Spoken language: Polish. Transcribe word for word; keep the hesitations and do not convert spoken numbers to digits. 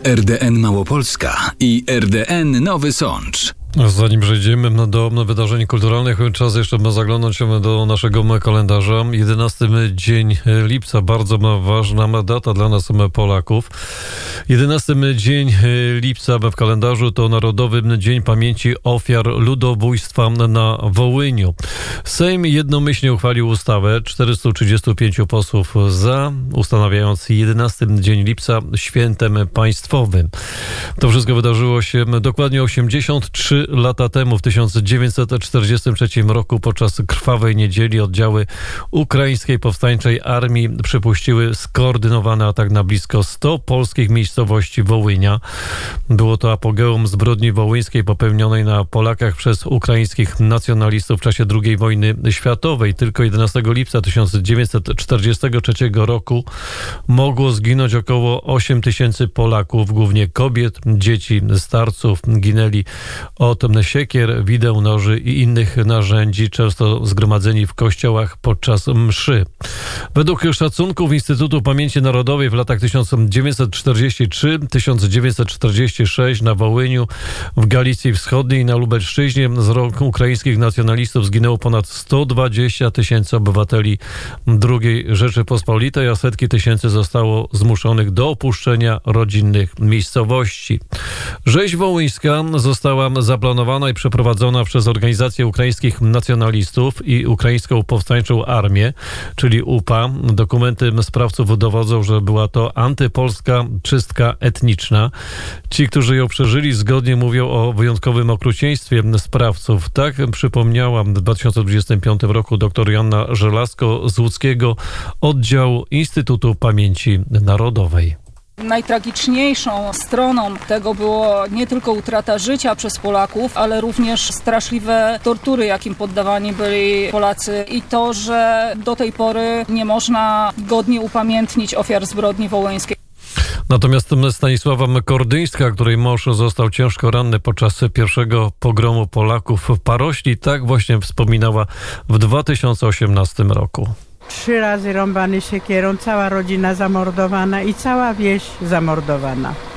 R D N Małopolska i R D N Nowy Sącz. Zanim przejdziemy do wydarzeń kulturalnych, czas jeszcze zaglądnąć do naszego kalendarza. jedenasty dzień lipca, bardzo ważna data dla nas Polaków. jedenasty dzień lipca w kalendarzu to Narodowy Dzień Pamięci Ofiar Ludobójstwa na Wołyniu. Sejm jednomyślnie uchwalił ustawę, czterystu trzydziestu pięciu posłów za, ustanawiając jedenasty dzień lipca świętem państwowym. To wszystko wydarzyło się dokładnie osiemdziesiąt trzy lata temu, w tysiąc dziewięćset czterdziestym trzecim roku, podczas krwawej niedzieli oddziały ukraińskiej powstańczej armii przypuściły skoordynowany atak na blisko sto polskich miejscowości Wołynia. Było to apogeum zbrodni wołyńskiej popełnionej na Polakach przez ukraińskich nacjonalistów w czasie drugiej wojny światowej. Tylko jedenastego lipca tysiąc dziewięćset czterdziestego trzeciego roku mogło zginąć około osiem tysięcy Polaków, głównie kobiet, dzieci, starców. Ginęli od siekier, wideł, noży i innych narzędzi, często zgromadzeni w kościołach podczas mszy. Według szacunków Instytutu Pamięci Narodowej w latach tysiąc dziewięćset czterdziesty trzeci do tysiąc dziewięćset czterdziestego szóstego na Wołyniu, w Galicji Wschodniej i na Lubelszczyźnie z rąk ukraińskich nacjonalistów zginęło ponad sto dwadzieścia tysięcy obywateli drugiej Rzeczypospolitej, a setki tysięcy zostało zmuszonych do opuszczenia rodzinnych miejscowości. Rzeź wołyńska została zaplanowana i przeprowadzona przez Organizację Ukraińskich Nacjonalistów i Ukraińską Powstańczą Armię, czyli U P A. Dokumenty sprawców dowodzą, że była to antypolska czystka etniczna. Ci, którzy ją przeżyli, zgodnie mówią o wyjątkowym okrucieństwie sprawców. Tak przypomniała w dwa tysiące dwudziestym piątym roku dr Joanna Żelazko z łódzkiego oddziału Instytutu Pamięci Narodowej. Najtragiczniejszą stroną tego było nie tylko utrata życia przez Polaków, ale również straszliwe tortury, jakim poddawani byli Polacy i to, że do tej pory nie można godnie upamiętnić ofiar zbrodni wołyńskiej. Natomiast Stanisława Kordyńska, której mąż został ciężko ranny podczas pierwszego pogromu Polaków w Parośli, tak właśnie wspominała w dwa tysiące osiemnastym roku. Trzy razy rąbany siekierą, cała rodzina zamordowana i cała wieś zamordowana.